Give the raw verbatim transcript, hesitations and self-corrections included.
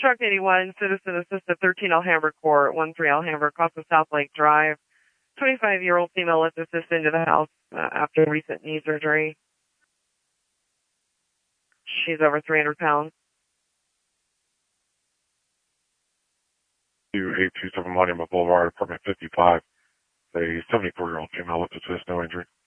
Truck eighty-one, Citizen Assisted thirteen Alhambra Court, one three Alhambra, across the South Lake Drive. twenty-five-year-old female left assist into the house uh, after recent knee surgery. She's over three hundred pounds. eight two seven Monument Boulevard, apartment fifty-five. A seventy-four-year-old female left assist, no injury.